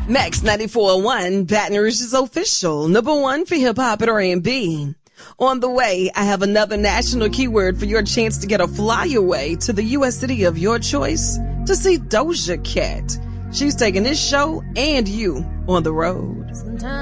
Max 94.1, Baton Rouge's official number one for hip hop and R&B. On the way, I have another national keyword for your chance to get a flyaway to the U.S. city of your choice to see Doja Cat. She's taking this show and you on the road.